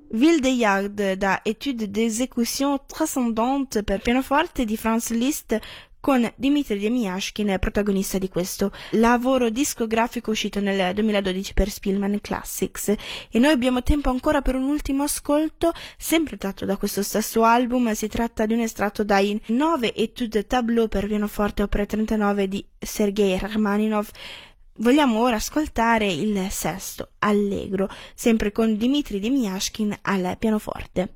Ville de Yard da Étude d'exécution transcendante per pianoforte di Franz Liszt con Dmitri Demiashkin protagonista di questo lavoro discografico uscito nel 2012 per Spielman Classics. E noi abbiamo tempo ancora per un ultimo ascolto, sempre tratto da questo stesso album. Si tratta di un estratto dai 9 Études tableau per pianoforte opera 39 di Sergei Rachmaninov. Vogliamo ora ascoltare il sesto, Allegro, sempre con Dmitri Demiashkin al pianoforte.